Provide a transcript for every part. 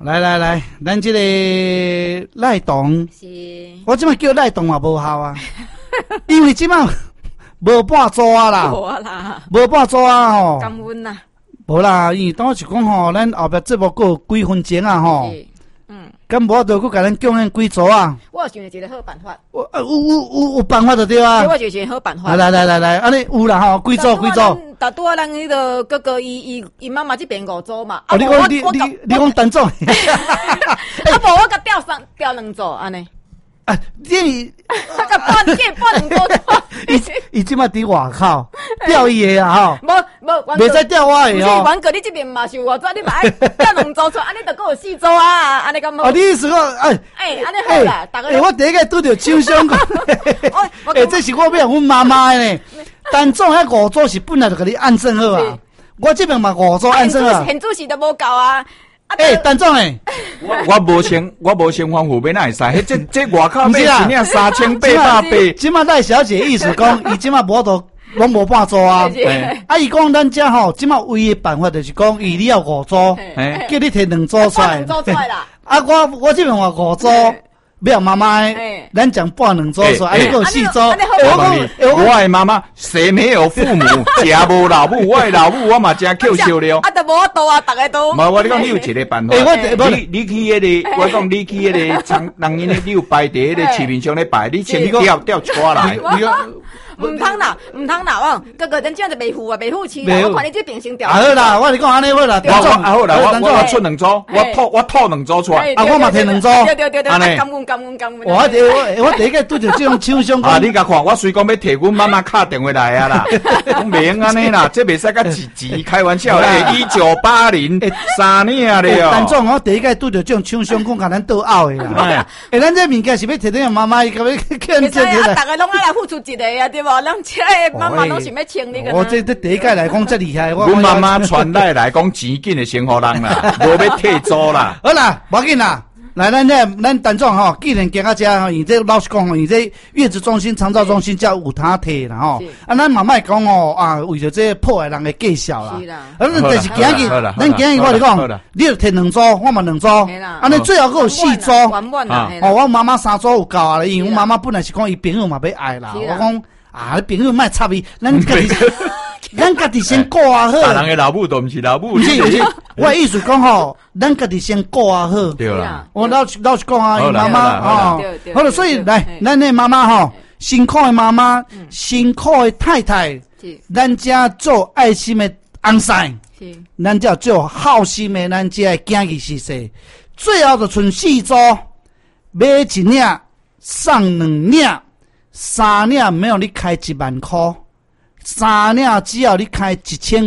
来，咱这个赖董， 是， 我这么叫赖董嘛无效啊，因为这么无半组啊啦， 无啦， 无半组啊吼， 感恩啦， 无啦，因为当是讲吼，咱后壁节目还有几分钟啊吼，咁无就佮咱供应几组啊？ 我想一个好办法， 有办法就对啊。 我就想好办法。 来，安尼有啦吼，几组？ 大多咱迄个哥哥伊妈妈这边5组嘛。 哦，你讲单总？ 啊无我甲调2组安尼。 啊，你甲半2组。 伊即马伫外口钓伊的啊吼。 无， 袂使钓我的哦。 不是，王哥，你这边嘛是有5组，你嘛爱调2组出，安尼就搁有4组啊，安尼咁好。 啊，你意思讲，安尼好啦，大家。 我第一个拄着手伤过。这是我要阮妈妈的呢。单总迄5组是本来就甲你按算好啊，我这边嘛5组按算啊。 现主是都无够啊。 单总诶， 我无先吩咐要哪会使？迄这外口买一领3800。 即马赖小姐意思讲，伊即马无都拢无半组啊。啊，伊讲咱遮吼，即马唯一办法就是讲，伊你要5组，叫你摕2组出来。 2组出来啦。 啊，我这边话5组。要妈妈，咱讲半2组出来，还有4组。 我的妈妈谁没有父母，家无老母，我的老母我嘛真扣笑了。 啊，都无度啊，大家都。 我你讲你有一个办法，你去迄个，我讲你去迄个厂，人因你有摆伫迄个市面上咧摆，你先调出来。 唔通啦，哥哥，咱这样就袂付啊，袂付钱啦。我看你这边先调。 好啦，我你讲安尼好啦， 好啦，我出2组，我吐2组出来。 啊，我嘛摕2组。 对，感恩。 我第一个拄着这种手伤。 啊，你甲看，我虽讲要摕阮妈妈敲电话来啊啦，讲袂用安尼啦，这袂使甲钱开玩笑咧。1980，3年了。 单总，我第一个拄着这种手伤，讲甲咱倒拗的啦。咱这物件是要摕咱妈妈，甲要欠这个。大家拢爱来付出一个啊，对无？咱这妈妈拢想要请你个。 我这第一个来讲这厉害， 阮妈妈传来讲钱紧的先互人啦，无要退租啦。 好啦，无要紧啦。来，咱单总吼，既然行到这吼，伊这老实讲吼，伊这月子中心、长照中心才有他摕啦吼。啊，咱慢慢讲哦，啊，为着这破坏人的计效啦。是啦。啊，但是今日，咱今日我就讲，你就摕2组，我嘛2组。安尼最后还有4组。哦，我妈妈3组有够啊啦，因为我妈妈本来是讲伊朋友嘛要爱啦。我讲啊，朋友莫插伊，咱家己先顾啊好。 大人的老母都毋是老母。 不是，我意思讲吼，咱家己先顾啊好。 对啦。 我老实讲啊，伊妈妈吼，好了，所以来，咱的妈妈吼，辛苦的妈妈，辛苦的太太，咱家做爱心的翁婿，咱家做好心的咱家的囝儿媳妇，最后就剩4组，买1领送2领，3领没有你开1万块。3领只要你开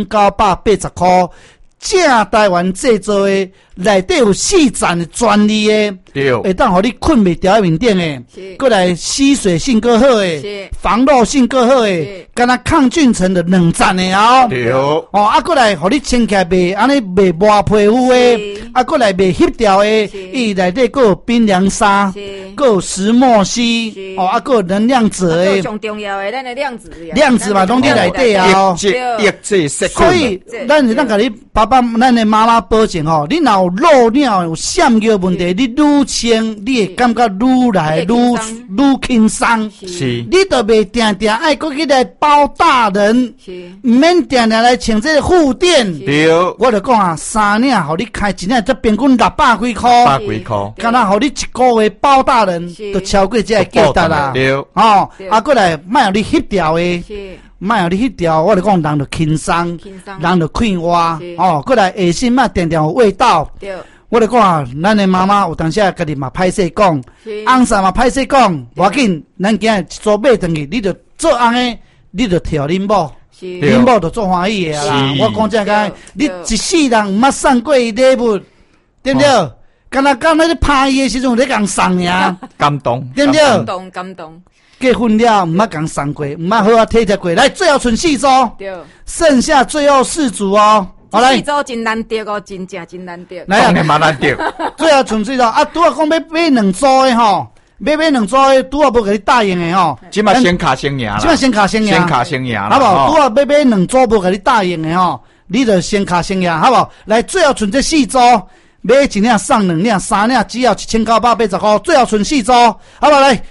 1980块，正台湾制作的，内底有4层的专利的，会当互你困袂掉面顶的，过来吸水性够好的，防漏性够好的，敢若抗菌层的2层的哦。 对哦，啊，过来互你穿起来袂安尼袂磨皮肤的，啊，过来袂翕掉的，伊内底佫有冰凉沙，佫有石墨烯，哦，啊，佫有能量子的。 上重要的，咱的量子。 量子嘛，拢伫内底啊。 抑制细菌。 所以，咱甲你爸爸、咱的妈妈保证吼，你若有漏尿、有闪尿问题，你愈清，你会感觉愈来愈轻松。 是， 你都袂定定爱过去来包大人，唔免定定来请这个护垫。 对， 我就讲啊，3领互你开1领，才平均600几块。 600几块， 敢若互你1个月包大人，都超过这个价值啦。 对， 哦，啊，过来莫互你翕掉的。莫互你翕掉，我就讲人就轻松，人就快活。哦，过来下身莫定定有味道。对，我就讲啊，咱的妈妈有当时家己嘛歹势讲，翁婿嘛歹势讲，无要紧，咱今日一组买回去，你就做翁的，你就替恁某，恁某就做欢喜的啦。我讲这个，你一世人毋捌送过伊礼物，对不对？敢若刚才你拍伊的时阵，你共送呀， 感动， 对不对？ 感动。 结婚了，毋捌共送过，毋捌好啊体贴过。来，最后剩4组，剩下最后4组哦。好来，4组真难得哦，真难得。 来啊，蛮难得。 最后剩4组啊，拄啊讲要买2组的吼，买2组的，拄啊无给你答应的吼。 即马先卡先赢啦。 即马先卡先赢。 先卡先赢啦。 好不好？拄啊要买2组无给你答应的吼，你就先卡先赢，好不好？来，最后剩这4组， 买一领送2领，3领只要1980块，最后剩4组，好不好？来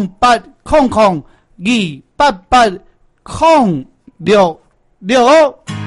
，0800-288-066。